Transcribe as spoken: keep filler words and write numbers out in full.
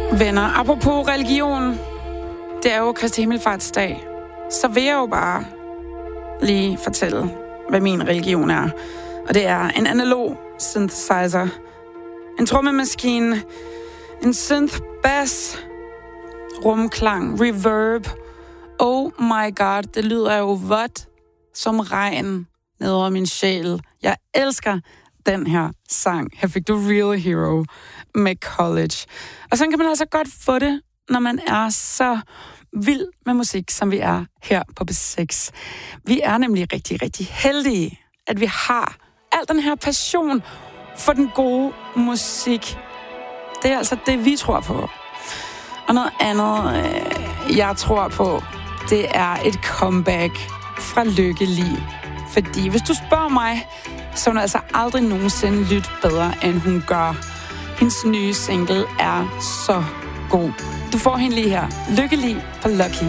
Venner, apropos religion, det er jo Kristi Himmelfartsdag, så vil jeg jo bare lige fortælle, hvad min religion er. Og det er en analog synthesizer, en trommemaskine, en synth bass, rumklang, reverb. Oh my god, det lyder jo vådt som regn ned over min sjæl. Jeg elsker den her sang. Her fik du Real Hero med College. Og sådan kan man altså godt få det, når man er så vild med musik, som vi er her på B seks. Vi er nemlig rigtig, rigtig heldige, at vi har al den her passion for den gode musik. Det er altså det, vi tror på. Og noget andet, øh, jeg tror på, det er et comeback fra Lykke Li. Fordi hvis du spørger mig, så hun altså aldrig nogensinde lytte bedre, end hun gør. Hendes nye single er så god. Du får hende lige her. Lykke Li på Lucky.